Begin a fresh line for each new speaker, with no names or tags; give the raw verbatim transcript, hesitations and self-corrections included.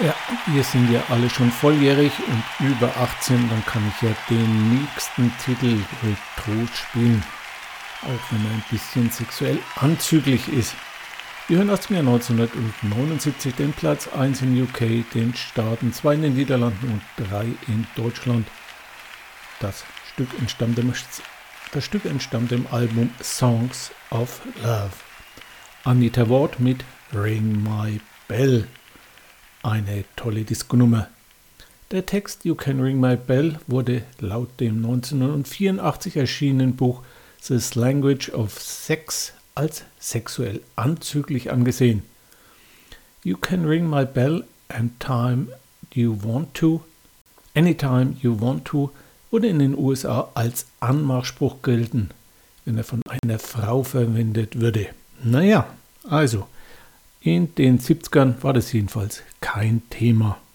Ja, wir sind ja alle schon volljährig und über achtzehn, dann kann ich ja den nächsten Titel Retro spielen, auch wenn er ein bisschen sexuell anzüglich ist. Wir hören aus dem Jahr neunzehnhundertneunundsiebzig den Platz eins in U K, den Staaten, zwei in den Niederlanden und drei in Deutschland. Das Stück entstammt dem, das Stück entstammt dem Album Songs of Love. Anita Ward mit Ring My Bell. Eine tolle Disco-Nummer. Der Text You Can Ring My Bell wurde laut dem neunzehnhundertvierundachtzig erschienenen Buch The Language of Sex als sexuell anzüglich angesehen. You can ring my bell anytime you want to. Anytime you want to wurde in den U S A als Anmachspruch gelten, wenn er von einer Frau verwendet würde. Naja, also, in den siebzigern war das jedenfalls kein Thema.